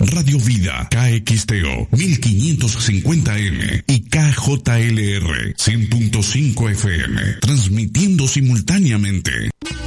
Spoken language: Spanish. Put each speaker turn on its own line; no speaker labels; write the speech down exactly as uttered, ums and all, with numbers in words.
Radio Vida K X T O mil quinientos cincuenta M y K J L R cien punto cinco F M, transmitiendo simultáneamente